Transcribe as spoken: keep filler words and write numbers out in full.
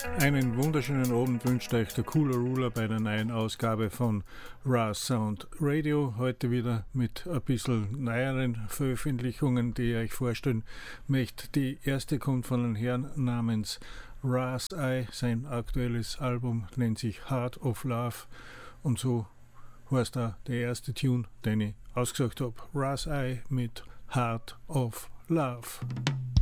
Einen wunderschönen Abend wünscht euch der Cooler Ruler bei der neuen Ausgabe von Raw Sound Radio. Heute wieder mit ein bisschen neueren Veröffentlichungen, die ich euch vorstellen möchte. Die erste kommt von einem Herrn namens Ras Eye. Sein aktuelles Album nennt sich Heart of Love und so heißt da der erste Tune, den ich ausgesucht habe. Ras Eye mit Heart of Love.